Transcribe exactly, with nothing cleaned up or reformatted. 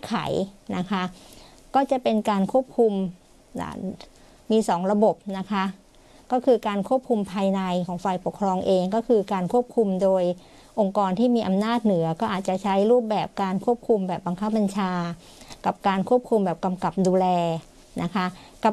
ไขนะคะก็จะเป็นการควบคุมมีสองระบบนะคะก็คือการควบคุมภายในของฝ่ายปกครองเองก็คือการควบคุมโดยองค์กรที่มีอำนาจเหนือก็อาจจะใช้รูปแบบการควบคุมแบบบังคับบัญชากับการควบคุมแบบกำกับดูแลนะคะกับ